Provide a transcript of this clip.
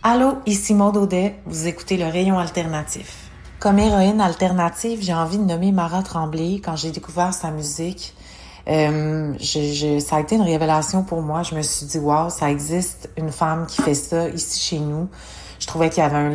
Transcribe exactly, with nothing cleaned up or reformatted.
Allô, ici Maude Audet, vous écoutez Le Rayon Alternatif. Comme héroïne alternative, j'ai envie de nommer Mara Tremblay. Quand j'ai découvert sa musique, euh, je, je, ça a été une révélation pour moi. Je me suis dit, wow, ça existe une femme qui fait ça ici chez nous. Je trouvais qu'il y avait un